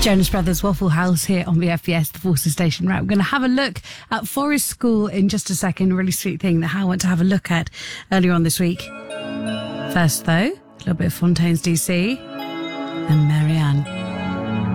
Jonas Brothers Waffle House here on the FBS, the Forces Station. Right, we're going to have a look at Forest School in just a second. A really sweet thing that I want to have a look at earlier on this week. First, though, a little bit of Fontaines DC and Marianne.